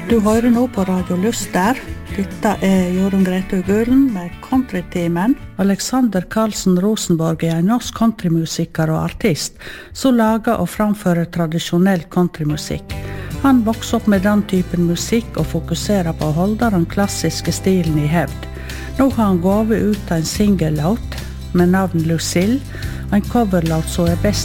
Du hører nå på Radio Lyster. Dette Jorunn Grete Gulen med Countrytimen. Alexander Karlsen Rosenborg en norsk countrymusiker og artist som lager og framfører tradisjonell countrymusikk. Han vokser opp med den typen musikk og fokuserer på å holde den klassiske stilen i hevd. Nå har han gått ut en singellåt med navn Lucille, en coverlåt som best